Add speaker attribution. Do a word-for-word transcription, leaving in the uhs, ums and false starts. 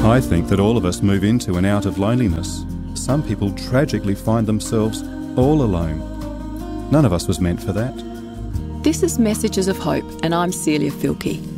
Speaker 1: I think that all of us move into and out of loneliness. Some people tragically find themselves all alone. None of us was meant for that.
Speaker 2: This is Messages of Hope, and I'm Celia Filkey.